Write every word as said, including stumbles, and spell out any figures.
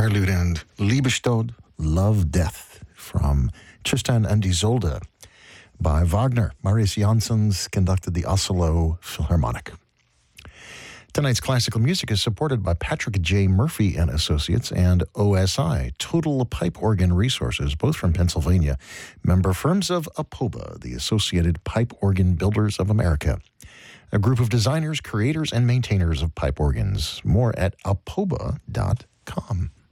Prelude and Liebestod, Love, Death, from Tristan and Isolde by Wagner. Marius Jansons conducted the Oslo Philharmonic. Tonight's classical music is supported by Patrick J. Murphy and Associates and O S I, Total Pipe Organ Resources, both from Pennsylvania. Member firms of APOBA, the Associated Pipe Organ Builders of America. A group of designers, creators, and maintainers of pipe organs. More at apoba dot com.